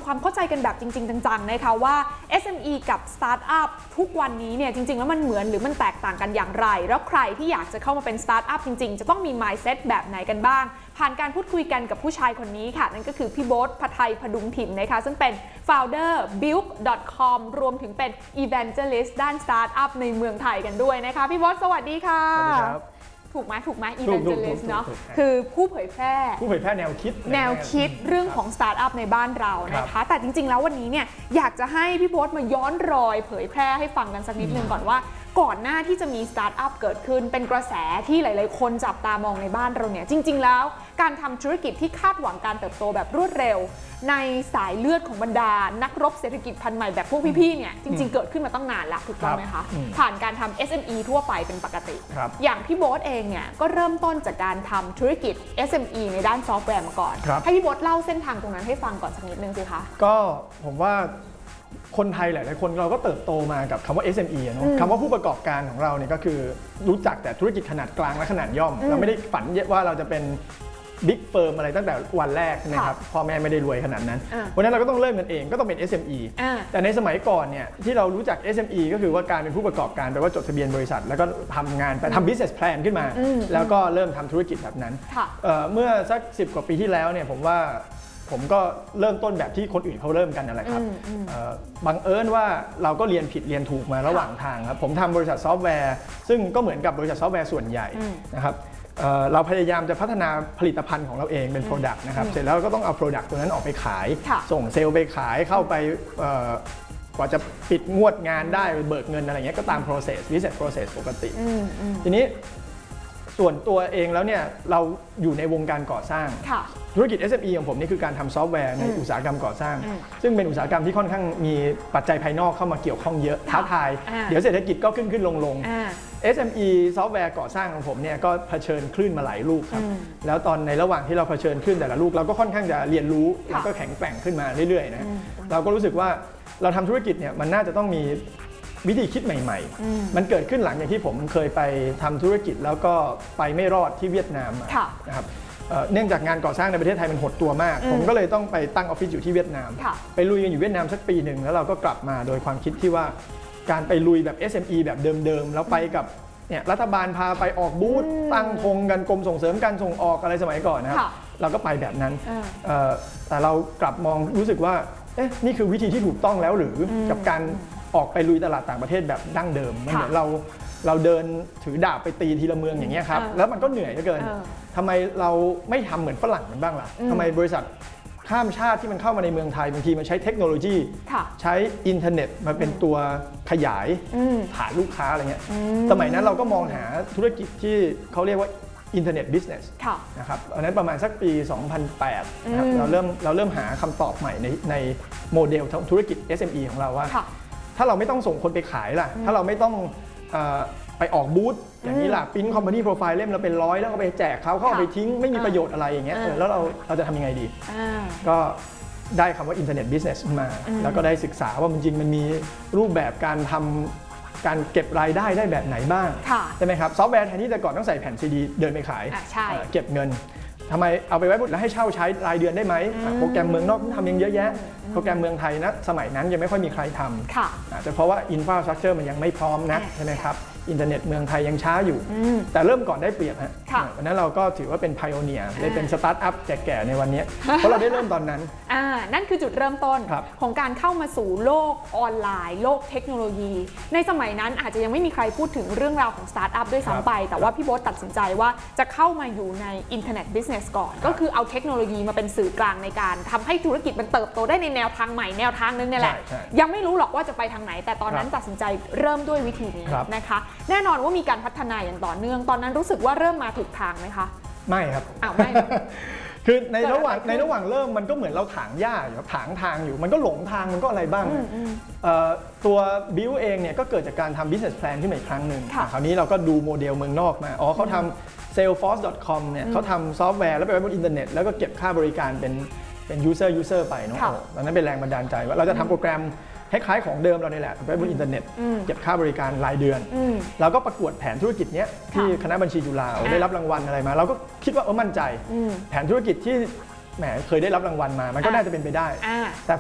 ำความเข้าใจกันแบบจริงๆจังๆนะคะว่า SME กับ Startup ทุกวันนี้เนี่ยจริงๆแล้วมันเหมือนหรือมันแตกต่างกันอย่างไรแล้วใครที่อยากจะเข้ามาเป็น Startup จริงๆจะต้องมี mindset แบบไหนกันบ้างผ่านการพูดคุยกันกับผู้ชายคนนี้ค่ะนั่นก็คือพี่โบ๊ท ภัทไทย พดุงถิ่นนะคะซึ่งเป็น founder build.com รวมถึงเป็น evangelist ด้าน Startup ในเมืองไทยกันด้วยนะคะพี่โบ๊ทสวัสดีค่ะสวัสดีครับถูกไหม evangelist เนาะคือผู้เผยแพร่แนวคิดเรื่องของ Startup ในบ้านเรานะคะแต่จริงๆแล้ววันนี้เนี่ยอยากจะให้พี่โบ๊ทมาย้อนรอยเผยแพร่ให้ฟังกันสักนิดนึงก่อนว่าก่อนหน้าที่จะมี Startup เกิดขึ้นเป็นกระแสที่หลายๆคนจับตามองในบ้านเราเนี่ยจริงๆแล้วการทำธุรกิจที่คาดหวังการเติบโตแบบรวดเร็วในสายเลือดของบรรดานักรบเศรษฐกิจพันธุ์ใหม่แบบพวกพี่ๆเนี่ยจริงๆเกิดขึ้นมาตั้งนานแล้วถูกต้องไหมคะผ่านการทำ SME ทั่วไปเป็นปกติอย่างพี่โบ๊ทเองเนี่ยก็เริ่มต้นจากการทำธุรกิจ SME ในด้านซอฟต์แวร์มาก่อนให้พี่โบ๊ทเล่าเส้นทางตรงนั้นให้ฟังก่อนสักนิดนึงสิคะก็ผมว่าคนไทยหลายๆคนเราก็เติบโตมากับคำว่า SME เนอะคำว่าผู้ประกอบการของเราเนี่ยก็คือรู้จักแต่ธุรกิจขนาดกลางและขนาดย่อมเราไม่ได้ฝันว่าเราจะเป็นบิ๊กเฟิร์มอะไรตั้งแต่วันแรกนะครับพ่อแม่ไม่ได้รวยขนาดนั้นวันนั้นเราก็ต้องเริ่มกันเองก็ต้องเป็น SME แต่ในสมัยก่อนเนี่ยที่เรารู้จัก SME ก็คือว่าการเป็นผู้ประกอบการแปลว่าจดทะเบียนบริษัทแล้วก็ทำงานไปทำ business plan ขึ้นมาแล้วก็เริ่มทำธุรกิจแบบนั้นเมื่อสัก10 กว่าปีที่แล้วเนี่ยผมว่าผมก็เริ่มต้นแบบที่คนอื่นเขาเริ่มกันนั่นแหละครับบังเอิญว่าเราก็เรียนผิดเรียนถูกมาระหว่างทางครับผมทำบริษัทซอฟต์แวร์ซึ่งก็เหมือนกับบริษัทซอฟต์แวร์ส่วนใหญ่นะครับเราพยายามจะพัฒนาผลิตภัณฑ์ของเราเองเป็น Product นะครับเสร็จแล้วก็ต้องเอา Product ตัวนั้นออกไปขายส่งเซลล์ไปขายเข้าไปกว่าจะปิดงวดงานได้เบิกเงินอะไรเงี้ยก็ตาม process business process ปกติทีนี้ส่วนตัวเองแล้วเนี่ยเราอยู่ในวงการก่อสร้างธุรกิจ SME ของผมนี่คือการทำซอฟต์แวร์ในอุตสาหกรรมก่อสร้างซึ่งเป็นอุตสาหกรรมที่ค่อนข้างมีปัจจัยภายนอกเข้ามาเกี่ยวข้องเยอะท้าทายเดี๋ยวเศรษฐกิจก็ขึ้นลง SME ซอฟต์แวร์ก่อสร้างของผมเนี่ยก็เผชิญคลื่นมาหลายลูกครับแล้วตอนในระหว่างที่เราเผชิญคลื่นแต่ละลูกเราก็ค่อนข้างจะเรียนรู้แล้วก็แข็งแกร่งขึ้นมาเรื่อยๆนะเราก็รู้สึกว่าเราทำธุรกิจเนี่ยมันน่าจะต้องมีวิธีคิดใหม่ๆมันเกิดขึ้นหลังจากที่ผมเคยไปทำธุรกิจแล้วก็ไปไม่รอดที่เวียดนามนะครับเนื่องจากงานก่อสร้างในประเทศไทยมันหดตัวมากผมก็เลยต้องไปตั้งออฟฟิศอยู่ที่เวียดนามไปลุยกันอยู่เวียดนามสักปีหนึ่งแล้วเราก็กลับมาโดยความคิดที่ว่าการไปลุยแบบ SME แบบเดิมๆแล้วไปกับเนี่ยรัฐบาลพาไปออกบูธตั้งธงกันกรมส่งเสริมการส่งออกอะไรสมัยก่อนนะครับเราก็ไปแบบนั้นแต่เรากลับมองรู้สึกว่านี่คือวิธีที่ถูกต้องแล้วหรือกับการออกไปลุยตลาดต่างประเทศแบบดั้งเดิมมันเหมือนเราเดินถือดาบไปตีทีละเมืองอย่างเงี้ยครับแล้วมันก็เหนื่อยเหลือเกินทำไมเราไม่ทำเหมือนฝรั่งกันบ้างล่ะทำไมบริษัทข้ามชาติที่มันเข้ามาในเมืองไทยบางทีมันใช้เทคโนโลยีใช้อินเทอร์เน็ตมาเป็นตัวขยายฐานลูกค้าอะไรเงี้ยสมัยนั้นเราก็มองหาธุรกิจที่เขาเรียกว่าอินเทอร์เน็ตบิสเนสนะครับอันนั้นประมาณสักปี 2008 นะครับเราเริ่มหาคำตอบใหม่ในโมเดลธุรกิจ SME ของเราว่าถ้าเราไม่ต้องส่งคนไปขายล่ะถ้าเราไม่ต้องไปออกบูธอย่างนี้ล่ะพิมพ์คอมพานีโปรไฟล์เล่มเราเป็น100แล้วก็ไปแจกเขาเอาไปทิ้งไม่มีประโยชน์อะไรอย่างเงี้ยแล้วเราจะทำยังไงดีก็ได้คำว่าอินเทอร์เน็ตบิสเนสมาแล้วก็ได้ศึกษาว่าจริงๆมันมีรูปแบบการทำการเก็บรายได้ได้แบบไหนบ้างใช่ไหมครับซอฟต์แวร์แทนที่แต่ก่อนต้องใส่แผ่นซีดีเดินไปขายเก็บเงินทำไมเอาไปไว้แล้วให้เช่าใช้รายเดือนได้ไหมโปรแกรมเมืองนอกทำยังเยอะแยะโปรแกรมเมืองไทยนะสมัยนั้นยังไม่ค่อยมีใครทำอาจจะเพราะว่าอินฟราสตรัคเจอร์มันยังไม่พร้อมนะใช่ไหมครับอินเทอร์เน็ตเมืองไทยยังช้าอยู่แต่เริ่มก่อนได้เปรียบฮะวันนั้นเราก็ถือว่าเป็นไพโอเนียร์เลยเป็นสตาร์ทอัพแก่ๆในวันนี้เพราะเราได้เริ่มตอนนั้นนั่นคือจุดเริ่มต้นของการเข้ามาสู่โลกออนไลน์โลกเทคโนโลยีในสมัยนั้นอาจจะยังไม่มีใครพูดถึงเรื่องราวของสตาร์ทอัพด้วยซ้ำไปแต่ว่าพี่โบ๊ทตัดสินใจว่าจะเข้ามาอยู่ในอินเทอร์เน็ตบิสเนสก่อนก็คือเอาเทคโนโลยีมาเป็นสื่อกลางในการทำให้ธุรกิจมันเติบโตได้ในแนวทางใหม่แนวทางนึงนี่แหละยังไม่รู้หรอกว่าจะไปทางไหนแต่ตอนนั้นตัดสินใจเริ่มด้วยวิธีนี้นะคะแน่นอนว่ามีการพัฒนาอย่างต่อเนื่องตอนนั้นรู้สึกว่าเริ่มมาถูกทางไหมคะไม่ครับไม่คือในระหว่างเริ่มมันก็เหมือนเราถางหญ้าอยู่ถางทางอยู่มันก็หลงทางมันก็อะไรบ้างตัวบิวเองเนี่ยก็เกิดจากการทำ business plan ขึ้นมาอีกครั้งหนึ่งคราวนี้เราก็ดูโมเดลเมืองนอกมาเขาทำ salesforce.com เนี่ยเขาทำซอฟต์แวร์แล้วไปไว้บนอินเทอร์เน็ตแล้วก็เก็บค่าบริการเป็น user ไปเนาะตอนนั้นเป็นแรงบันดาลใจว่าเราจะทำโปรแกรมคล้ายๆของเดิมเราเนี่ยแหละไปบนอินเทอร์เน็ตเก็บค่าบริการรายเดือนเราก็ประกวดแผนธุรกิจนี้ที่คณะบัญชีจุฬาได้รับรางวัลอะไรมาเราก็คิดว่ามั่นใจแผนธุรกิจที่แหมเคยได้รับรางวัลมามันก็น่าจะเป็นไปได้แต่